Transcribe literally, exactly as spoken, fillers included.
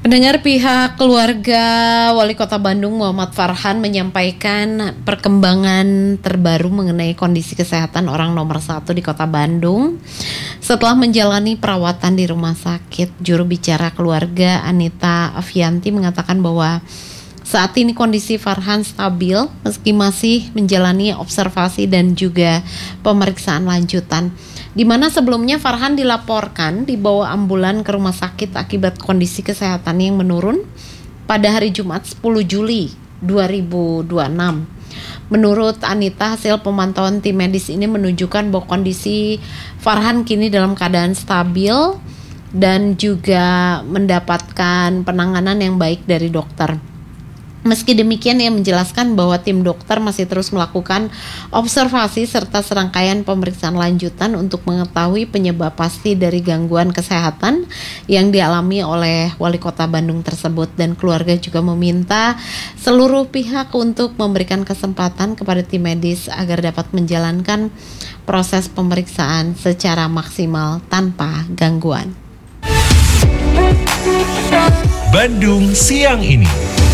Pendengar, pihak keluarga Wali Kota Bandung Muhammad Farhan menyampaikan perkembangan terbaru mengenai kondisi kesehatan orang nomor satu di Kota Bandung setelah menjalani perawatan di rumah sakit. Juru bicara keluarga Anita Avianti mengatakan bahwa saat ini kondisi Farhan stabil meski masih menjalani observasi dan juga pemeriksaan lanjutan, di mana sebelumnya Farhan dilaporkan dibawa ambulan ke rumah sakit akibat kondisi kesehatan yang menurun pada hari Jumat sepuluh Juli dua ribu dua puluh enam. Menurut Anita, hasil pemantauan tim medis ini menunjukkan bahwa kondisi Farhan kini dalam keadaan stabil dan juga mendapatkan penanganan yang baik dari dokter. Meski demikian, ia menjelaskan bahwa tim dokter masih terus melakukan observasi serta serangkaian pemeriksaan lanjutan untuk mengetahui penyebab pasti dari gangguan kesehatan yang dialami oleh Wali Kota Bandung tersebut, dan keluarga juga meminta seluruh pihak untuk memberikan kesempatan kepada tim medis agar dapat menjalankan proses pemeriksaan secara maksimal tanpa gangguan. Bandung Siang Ini.